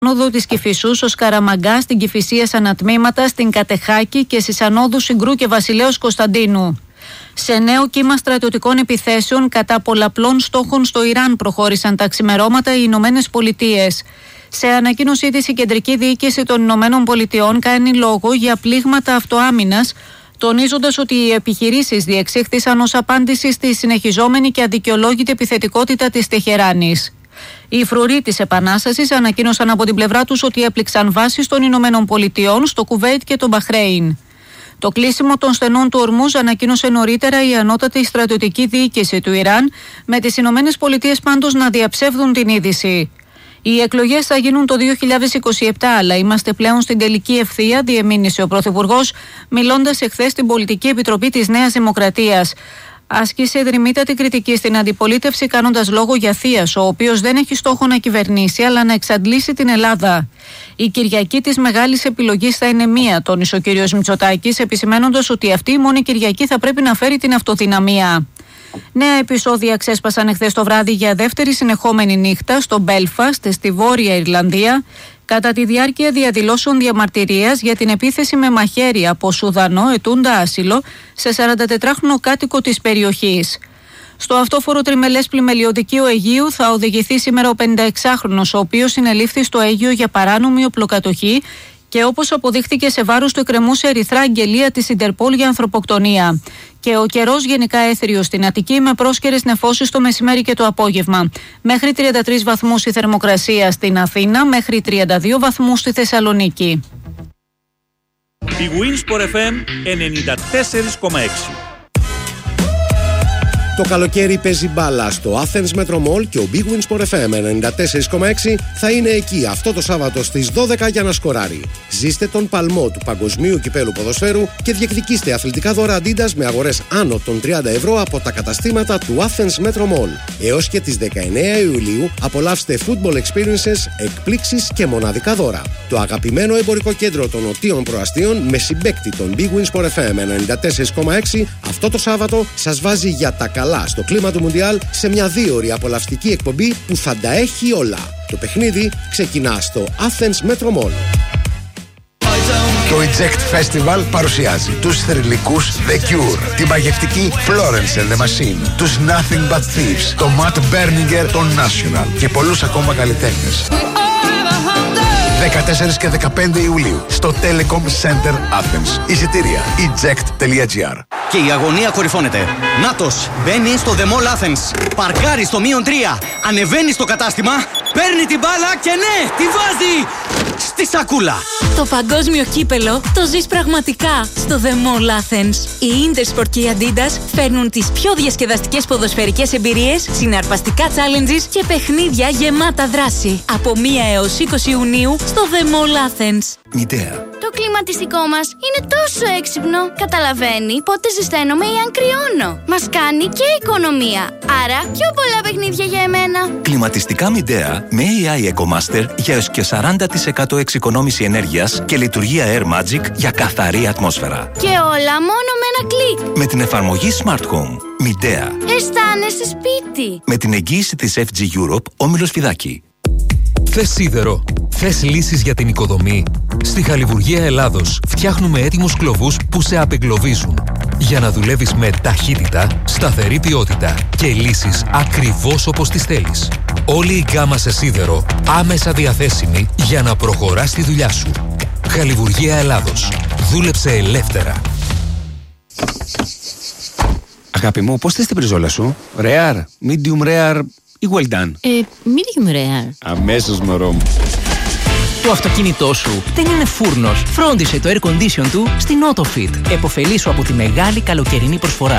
Ανόδου της Κηφισού, στο Σκαραμαγκά, στην Κηφισία ανατμήματα, στην Κατεχάκη και στις ανόδους Συγκρού και Βασιλέως Κωνσταντίνου. Σε νέο κύμα στρατιωτικών επιθέσεων κατά πολλαπλών στόχων στο Ιράν προχώρησαν τα ξημερώματα οι Ηνωμένες Πολιτείες. Σε ανακοίνωσή της, η Κεντρική Διοίκηση των Ηνωμένων Πολιτειών κάνει λόγο για πλήγματα αυτοάμυνας, τονίζοντας ότι οι επιχειρήσεις διεξήχθησαν ως απάντηση στη συνεχιζόμενη και αδικαιολόγητη επιθετικότητα της Τεχεράνης. Οι φρουροί της Επανάστασης ανακοίνωσαν από την πλευρά τους ότι έπληξαν βάσεις των Ηνωμένων Πολιτειών στο Κουβέιτ και το Μπαχρέιν. Το κλείσιμο των στενών του Ορμούζ ανακοίνωσε νωρίτερα η ανώτατη στρατιωτική διοίκηση του Ιράν, με τις Ηνωμένες Πολιτείες πάντως να διαψεύδουν την είδηση. Οι εκλογές θα γίνουν το 2027, αλλά είμαστε πλέον στην τελική ευθεία, διεμήνυσε ο Πρωθυπουργός, μιλώντας εχθές στην Πολιτική Επιτροπή της Νέας Δημοκρατίας. Άσκησε δρυμύτατη κριτική στην αντιπολίτευση, κάνοντας λόγο για Θίας, ο οποίος δεν έχει στόχο να κυβερνήσει, αλλά να εξαντλήσει την Ελλάδα. Η Κυριακή της μεγάλης επιλογής θα είναι μία, τόνισε ο κ. Μητσοτάκης, επισημαίνοντας ότι αυτή η μόνη Κυριακή θα πρέπει να φέρει την αυτοδυναμία. Νέα επεισόδια ξέσπασαν εχθές το βράδυ για δεύτερη συνεχόμενη νύχτα στο Μπέλφαστ, στη Βόρεια Ιρλανδία, κατά τη διάρκεια διαδηλώσεων διαμαρτυρίας για την επίθεση με μαχαίρι από Σουδανό ετούντα άσυλο σε 44χρονο κάτοικο της περιοχής. Στο αυτόφορο τριμελές πλημελιωδικείο Αιγείου θα οδηγηθεί σήμερα ο 56χρονος, ο οποίος συνελήφθη στο Αίγιο για παράνομη οπλοκατοχή και όπως αποδείχθηκε σε βάρος του εκκρεμούσε ερυθρά αγγελία της Ιντερπόλ για ανθρωποκτονία. Και ο καιρός γενικά έθριος στην Αττική με πρόσκαιρες νεφώσεις το μεσημέρι και το απόγευμα. Μέχρι 33 βαθμούς η θερμοκρασία στην Αθήνα, μέχρι 32 βαθμούς στη Θεσσαλονίκη. Η Winsport FM 94,6. Το καλοκαίρι παίζει μπάλα στο Athens Metro Mall και ο Big Win Sport FM 94,6 θα είναι εκεί αυτό το Σάββατο στις 12 για να σκοράρει. Ζήστε τον παλμό του Παγκοσμίου Κυπέλου Ποδοσφαίρου και διεκδικήστε αθλητικά δώρα Adidas με αγορές άνω των 30 ευρώ από τα καταστήματα του Athens Metro Mall. Έως και τις 19 Ιουλίου απολαύστε football experiences, εκπλήξεις και μοναδικά δώρα. Το αγαπημένο εμπορικό κέντρο των Νοτίων Προαστίων με συμπαίκτη τον Big Win Sport FM 94,6 αυτό το Σάββατο σας βάζει για τα καλά στο κλίμα του Μουντιάλ σε μια 2ωρη απολαυστική εκπομπή που θα τα έχει όλα. Το παιχνίδι ξεκινά στο Athens Metro Mall. Το Eject Festival παρουσιάζει τους θρυλικούς The Cure, την μαγευτική Florence and the Machine, τους Nothing But Thieves, το Matt Berninger, το National και πολλούς ακόμα καλλιτέχνες. 14 και 15 Ιουλίου στο Telecom Center Athens. Εισιτήρια eject.gr. Και η αγωνία κορυφώνεται. Νάτος μπαίνει στο The Mall Athens. Παρκάρει στο -3. Ανεβαίνει στο κατάστημα. Παίρνει την μπάλα και ναι, τη βάζει στη σακούλα. Το παγκόσμιο κύπελο το ζεις πραγματικά στο The Mall Athens. Η Intersport και η Adidas φέρνουν τις πιο διασκεδαστικές ποδοσφαιρικές εμπειρίες, συναρπαστικά challenges και παιχνίδια γεμάτα δράση. Από 1 έως 20 Ιουνίου στο The Mall Athens. Μητέα. Το κλιματιστικό μας είναι τόσο έξυπνο. Καταλαβαίνει πότε ζεσταίνομαι ή αν κρυώνω. Μας κάνει και οικονομία. Άρα πιο πολλά παιχνίδια για εμένα. Κλιματιστικά Midea με AI EcoMaster για έως και 40% εξοικονόμηση ενέργειας και λειτουργία Air Magic για καθαρή ατμόσφαιρα. Και όλα μόνο με ένα κλικ. Με την εφαρμογή Smart Home. Midea. Αισθάνεσαι σπίτι. Με την εγγύηση της FG Europe, Όμιλος Φιδάκη. Θες σίδερο? Θες λύσεις για την οικοδομή? Στη Χαλιβουργία Ελλάδος φτιάχνουμε έτοιμους κλωβούς που σε απεγκλωβίζουν για να δουλεύεις με ταχύτητα, σταθερή ποιότητα και λύσεις ακριβώς όπως τις θέλεις. Όλη η γκάμα σε σίδερο άμεσα διαθέσιμη για να προχωράς τη δουλειά σου. Χαλιβουργία Ελλάδος. Δούλεψε ελεύθερα. Αγάπη μου, πώς θες την μπριζόλα σου? Rare, medium rare ή well done? Medium rare. Αμέσως, μωρό μου. Το αυτοκίνητό σου δεν είναι φούρνος. Φρόντισε το air condition του στην AutoFit. Εποφελήσου από τη μεγάλη καλοκαιρινή προσφορά.